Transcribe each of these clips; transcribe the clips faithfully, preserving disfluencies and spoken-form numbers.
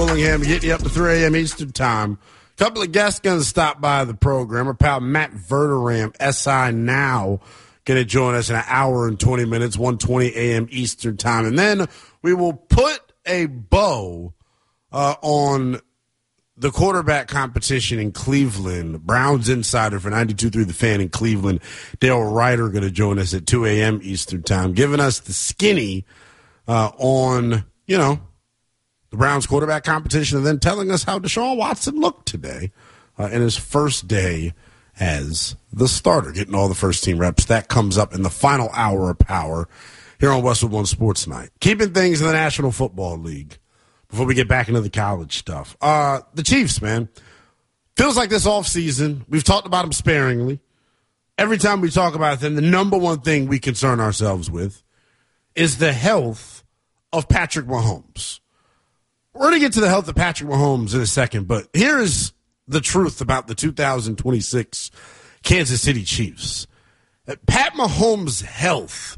Willingham, getting you up to three a.m. Eastern Time. A couple of guests going to stop by the program. Our pal Matt Verderam, S I Now, going to join us in an hour and twenty minutes, one twenty a.m. Eastern Time. And then we will put a bow uh, on the quarterback competition in Cleveland. Browns insider for ninety-two point three The Fan in Cleveland, Dale Ryder, going to join us at two a.m. Eastern Time, giving us the skinny uh, on, you know, the Browns quarterback competition, and then telling us how Deshaun Watson looked today uh, in his first day as the starter, getting all the first-team reps. That comes up in the final hour of Power here on Westwood One Sports Night. Keeping things in the National Football League before we get back into the college stuff. Uh, the Chiefs, man. Feels like this offseason, we've talked about them sparingly. Every time we talk about them, the number one thing we concern ourselves with is the health of Patrick Mahomes. We're going to get to the health of Patrick Mahomes in a second, but here is the truth about the two thousand twenty-six Kansas City Chiefs. Pat Mahomes' health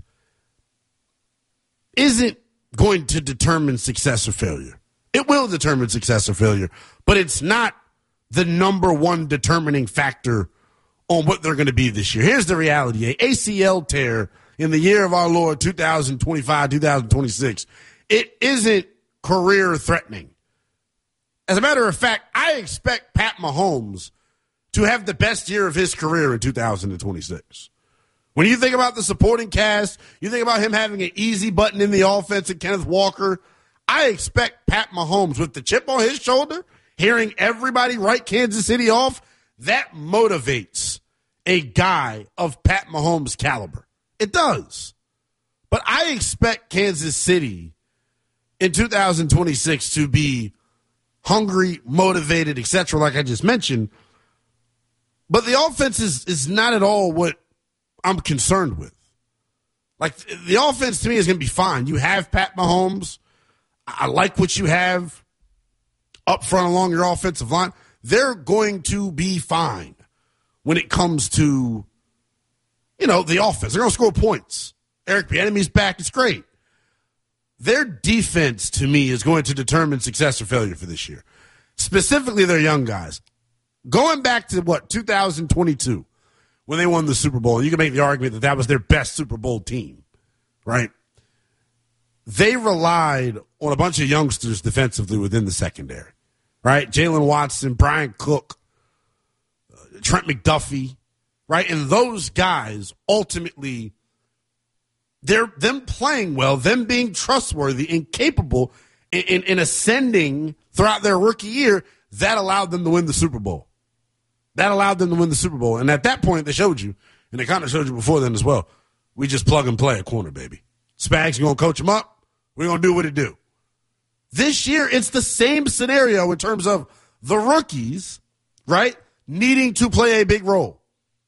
isn't going to determine success or failure. It will determine success or failure, but it's not the number one determining factor on what they're going to be this year. Here's the reality. A A C L tear in the year of our Lord, two thousand twenty-five, two thousand twenty-six, it isn't career threatening. As a matter of fact, I expect Pat Mahomes to have the best year of his career in two thousand twenty-six. When you think about the supporting cast, you think about him having an easy button in the offense and Kenneth Walker, I expect Pat Mahomes with the chip on his shoulder, hearing everybody write Kansas City off, that motivates a guy of Pat Mahomes' caliber. It does. But I expect Kansas City in two thousand twenty-six to be hungry, motivated, et cetera, like I just mentioned. But the offense is, is not at all what I'm concerned with. Like, the offense to me is going to be fine. You have Pat Mahomes. I like what you have up front along your offensive line. They're going to be fine when it comes to, you know, the offense. They're going to score points. Eric Bieniemy's back. It's great. Their defense, to me, is going to determine success or failure for this year. Specifically, their young guys. Going back to, what, two thousand twenty-two, when they won the Super Bowl, you can make the argument that that was their best Super Bowl team, right? They relied on a bunch of youngsters defensively within the secondary, right? Jalen Watson, Brian Cook, uh, Trent McDuffie, right? And those guys ultimately, they're them playing well, them being trustworthy and capable in, in, in ascending throughout their rookie year, that allowed them to win the Super Bowl. That allowed them to win the Super Bowl. And at that point, they showed you, and they kind of showed you before then as well, we just plug and play a corner, baby. Spags, you going to coach them up? We're going to do what it do. This year, it's the same scenario in terms of the rookies, right, needing to play a big role.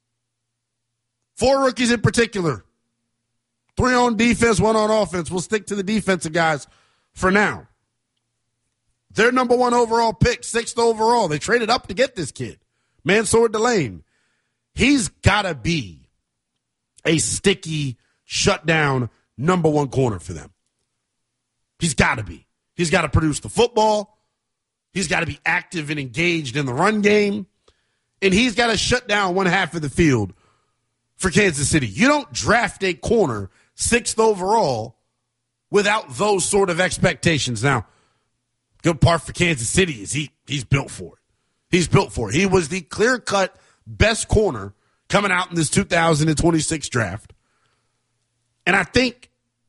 Four rookies in particular. Three on defense, one on offense. We'll stick to the defensive guys for now. Their number one overall pick, sixth overall. They traded up to get this kid, Mansour Delane. He's got to be a sticky, shutdown number one corner for them. He's got to be. He's got to produce the football. He's got to be active and engaged in the run game. And he's got to shut down one half of the field for Kansas City. You don't draft a corner sixth overall without those sort of expectations. Now, good part for Kansas City is he he's built for it. He's built for it. He was the clear-cut best corner coming out in this two thousand twenty-six draft. And I think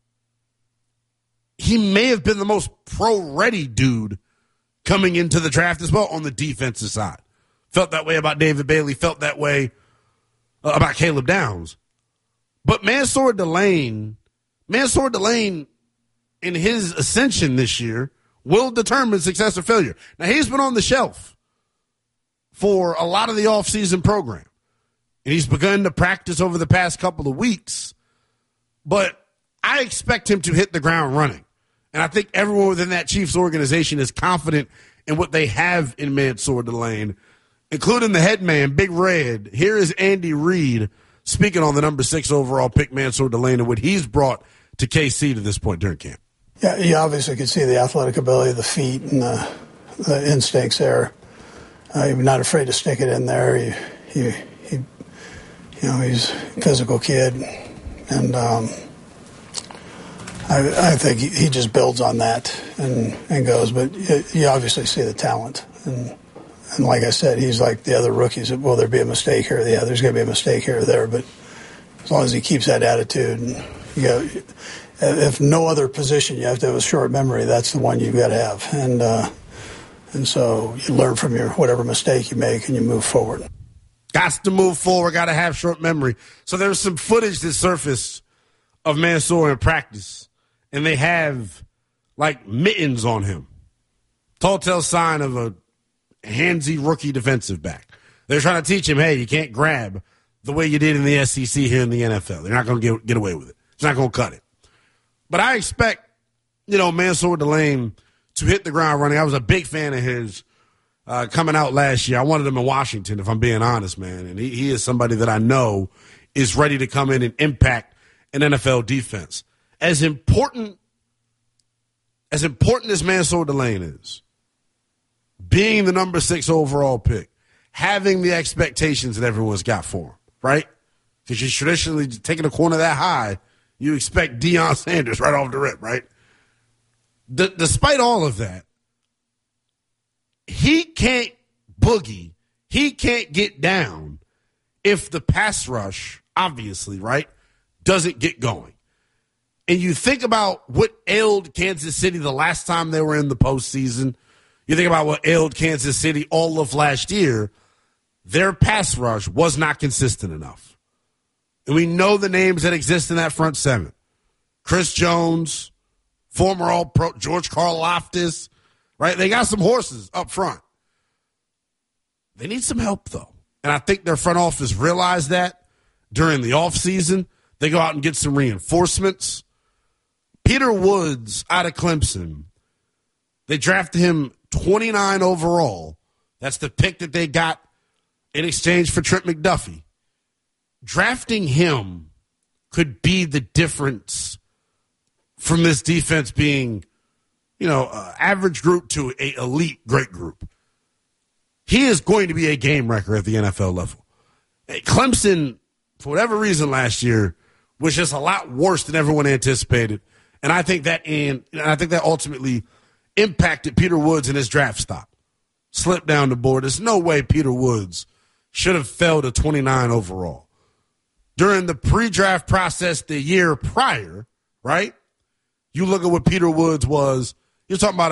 he may have been the most pro-ready dude coming into the draft as well on the defensive side. Felt that way about David Bailey. Felt that way uh, about Caleb Downs. But Mansour Delane, Mansour Delane in his ascension this year will determine success or failure. Now, he's been on the shelf for a lot of the offseason program. And he's begun to practice over the past couple of weeks. But I expect him to hit the ground running. And I think everyone within that Chiefs organization is confident in what they have in Mansour Delane, including the head man, Big Red. Here is Andy Reid speaking on the number six overall pick, Mansour Delane, and what he's brought to K C to this point during camp. Yeah, you obviously could see the athletic ability, the feet, and the the instincts there. Uh, he's not afraid to stick it in there. He, he, he you know, he's a physical kid, and um, I, I think he, he just builds on that and, and goes. But you, you obviously see the talent, and and like I said, he's like the other rookies. Will there be a mistake here? Yeah, there's going to be a mistake here or there, but as long as he keeps that attitude, and you know, if no other position you have to have a short memory, that's the one you've got to have. And uh, and so you learn from your whatever mistake you make and you move forward. Got to move forward, got to have short memory. So there's some footage that surfaced of Mansour in practice, and they have like mittens on him. Telltale sign of a handsy rookie defensive back. They're trying to teach him, hey, you can't grab the way you did in the S E C here in the N F L. They're not going to get get away with it. It's not going to cut it. But I expect, you know, Mansour Delane to hit the ground running. I was a big fan of his uh, coming out last year. I wanted him in Washington, if I'm being honest, man. And he, he is somebody that I know is ready to come in and impact an N F L defense. As important as important as Mansour Delane is, being the number six overall pick, having the expectations that everyone's got for him, right? Because you're traditionally taking a corner that high, you expect Deion Sanders right off the rip, right? D- despite all of that, he can't boogie, he can't get down if the pass rush, obviously, right, doesn't get going. And you think about what ailed Kansas City the last time they were in the postseason. You think about what ailed Kansas City all of last year. Their pass rush was not consistent enough. And we know the names that exist in that front seven. Chris Jones, former All-Pro George Karlaftis, right? They got some horses up front. They need some help, though. And I think their front office realized that during the offseason. They go out and get some reinforcements. Peter Woods out of Clemson, they drafted him twenty-nine overall. That's the pick that they got in exchange for Trent McDuffie. Drafting him could be the difference from this defense being, you know, uh, average group to a elite great group. He is going to be a game wrecker at the N F L level. Clemson, for whatever reason last year, was just a lot worse than everyone anticipated. And I think that and, and I think that ultimately impacted Peter Woods and his draft stock. Slipped down the board. There's no way Peter Woods should have fell to twenty-nine overall. During the pre-draft process the year prior, right? You look at what Peter Woods was. You're talking about